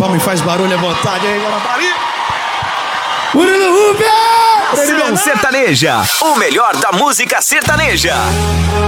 homem faz barulho à vontade aí, Guarapari. Murilo Rubens! Ação Sertaneja, o melhor da música sertaneja.